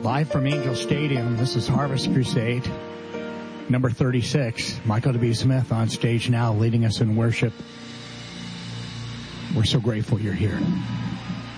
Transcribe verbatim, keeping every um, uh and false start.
Live from Angel Stadium, this is Harvest Crusade, number thirty-six. Michael W. Smith on stage now, leading us in worship. We're so grateful you're here.